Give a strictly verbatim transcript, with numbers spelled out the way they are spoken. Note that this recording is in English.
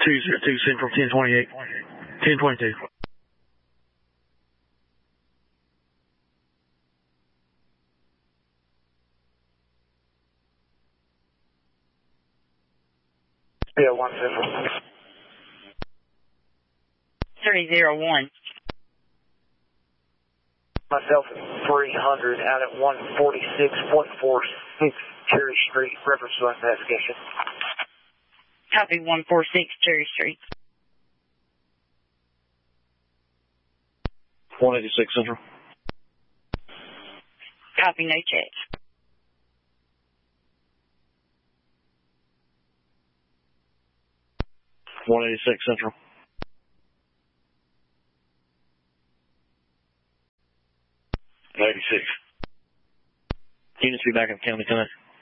two zero two Central, ten twenty-eight, ten twenty-two. Yeah, one Central. three zero one. Myself at three hundred out at one forty-six point four six Cherry Street, reference to investigation. Copy one forty-six Cherry Street. one eighty-six Central. Copy, no check. one eighty-six Central. eighty-six. Units be back in the county tonight.